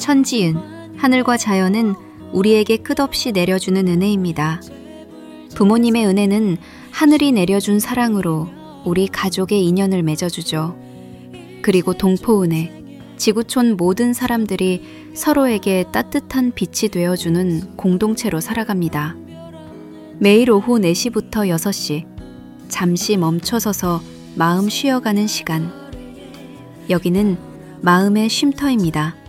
천지은, 하늘과 자연은 우리에게 끝없이 내려주는 은혜입니다. 부모님의 은혜는 하늘이 내려준 사랑으로 우리 가족의 인연을 맺어주죠. 그리고 동포은혜, 지구촌 모든 사람들이 서로에게 따뜻한 빛이 되어주는 공동체로 살아갑니다. 매일 오후 4시부터 6시, 잠시 멈춰서서 마음 쉬어가는 시간. 여기는 마음의 쉼터입니다.